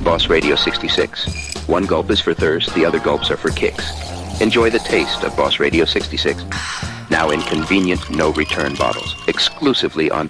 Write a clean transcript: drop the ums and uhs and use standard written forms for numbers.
Boss Radio 66. One gulp is for thirst, the other gulps are for kicks. Enjoy the taste of Boss Radio 66. Now in convenient, no-return bottles, exclusively on